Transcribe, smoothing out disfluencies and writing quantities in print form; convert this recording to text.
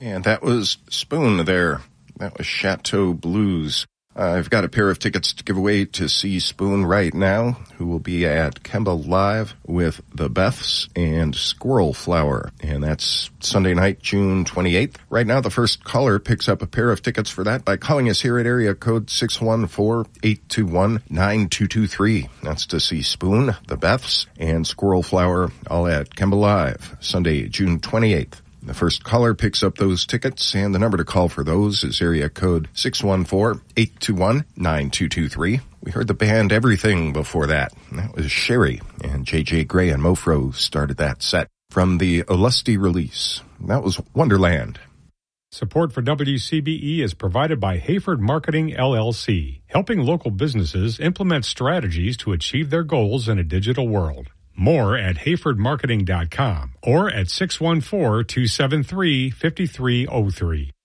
And that was Spoon there. That was Chateau Blues. I've got a pair of tickets to give away to see Spoon right now, who will be at Kemba Live with the Beths and Squirrel Flower. And that's Sunday night, June 28th. Right now, the first caller picks up a pair of tickets for that by calling us here at area code 614-821-9223. That's to see Spoon, the Beths, and Squirrel Flower, all at Kemba Live, Sunday, June 28th. The first caller picks up those tickets, and the number to call for those is area code 614-821-9223. We heard the band Everything before that. That was Sherry, and J.J. Grey and Mofro started that set from the Olusty release. That was Wonderland. Support for WCBE is provided by Hayford Marketing, LLC, helping local businesses implement strategies to achieve their goals in a digital world. More at hayfordmarketing.com or at 614-273-5303.